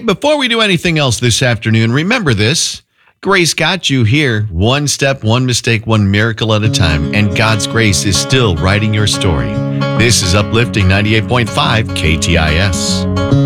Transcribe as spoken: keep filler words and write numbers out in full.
before we do anything else this afternoon, remember this. Grace got you here, one step, one mistake, one miracle at a time, and God's grace is still writing your story. This is Uplifting ninety-eight point five K T I S.